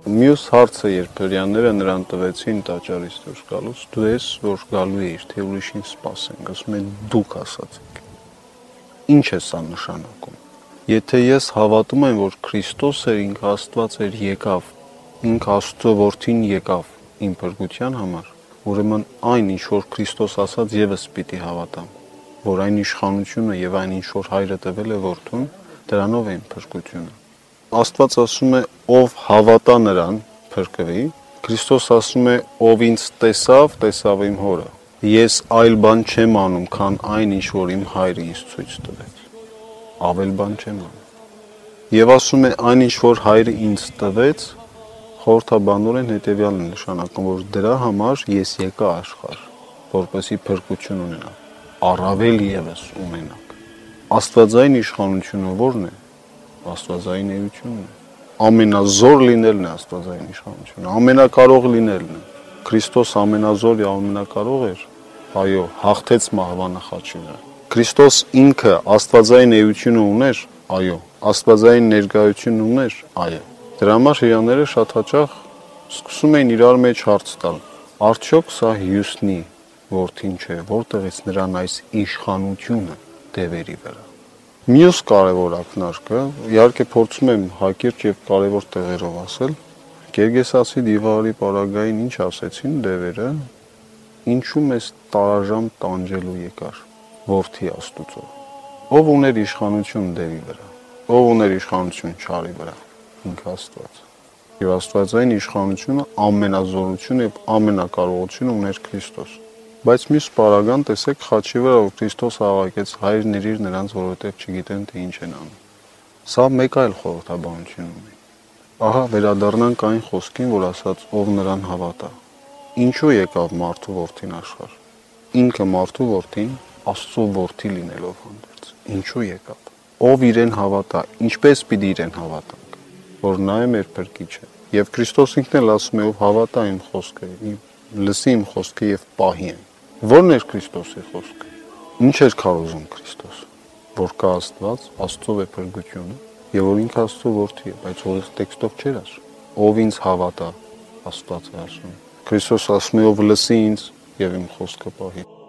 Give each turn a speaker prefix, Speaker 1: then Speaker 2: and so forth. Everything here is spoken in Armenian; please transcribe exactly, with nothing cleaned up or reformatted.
Speaker 1: Մյուս հարցը, երբ հрьяաները նրան տվեցին տաճարից դուրս գալուց, դու ես, որ գալու էիր, թե ուրիշին սպասենք, ասում են դուք ասացիք։ Ինչ է սա նշանակում։ Եթե ես հավատում եմ, որ Քրիստոս էր, ինքը Աստված էր, եկավ, ինքը Աստծո որդին եկավ իմ փրկության համար, ուրեմն այն, ինչ որ Քրիստոս ասաց, եւս պիտի հավատամ, որ այն իշխանությունը եւ այն, ինչ որ Հայրը տվել է որդուն, դրանով է իմ փրկությունը։ Աստված ասում է, ով հավատա նրան, փրկվի, Քրիստոս ասում է, ով ինձ տեսավ, տեսավ իմ հորը։ Ես այլ բան չեմ անում, քան այն, ինչ որ իմ Հայրը ինձ ցույց տվեց։ Ավել բան չեմ անում։ Եվ ասում է, այն, ինչ որ Հայրը ինձ տվեց, խորհրդաբանորեն հետևյալն է նշանակում, որ դրա համար ես եկա աշխարհ, որպեսզի փրկություն ունենամ, առավել եւս ունենաք։ Աստվածային իշխանությունը ո՞րն է։ Աստվածային էությունն է։ Ամենազոր լինելն է աստվածային իշխանությունը, ամենակարող լինելն է։ Քրիստոս ամենազոր եւ ամենակարող էր։ Այո, հաղթեց մահվանը խաչի վրա։ Քրիստոս ինքը աստվածային էությունը ուներ։ Այո, աստվածային ներկայություն ուներ։ Այո։ Դրա համար հрьяաները շատ հաճախ սկսում էին իրար մեջ հարց տալ. արդյոք սա հյուսնի որդին չէ, որտեղից նրան այս իշխանությունը դևերի վրա։ Մյուս կարևոր ակնարկը, իհարկե փորձում եմ հակիրճ եւ կարևոր տեղերով ասել, Գերգեսացի դիվարի պարագային ինչ ասեցին դևերը, ինչու մեզ տարաժամ տանջելու եկար որդի Աստուծո, ով ուներ իշխանություն դևի վրա, ով ուներ իշխանություն չարի վրա, ինքը Աստված։ Եվ աստվածային իշխանությունը, ամենազորությունը եւ ամենակարողությունը ուներ Քրիստոս։ Բայց մյուս պարագան տեսեք խաչի վրա, որ Քրիստոս հավաքեց հայր ներիր նրանց, որովհետև չգիտեն թե ինչ են անում։ Սա մեկ այլ խորհրդաբանություն ունի։ Ահա վերադառնանք այն խոսքին, որ ասաց ով նրան հավատա։ Ինչու եկավ մարդու որդին աշխարհ։ Ինքը մարդու որդին Աստծո որդի լինելով հանդերձ։ Ինչու եկավ։ Ով իրեն հավատա, ինչպես պիտի իրեն հավատանք, որ նա է մեր փրկիչը։ Եվ Քրիստոս ինքն էլ ասում է, ով հավատա իմ խոսքը, լսի իմ խոսքը եւ պահի այն։ Ո՞րն էր Քրիստոսի խոսքը։ Ինչ էր քարոզում Քրիստոս, որ կա Աստված, Աստծո է փրկությունը, եւ որ ինքը Աստծո որդի է, բայց որից տեքստով չէր ասում։ Ով ինձ հավատա, Աստված է ասում։ Քրիստոս ասում է, ով լսի ինձ եւ իմ խոսքը պահի։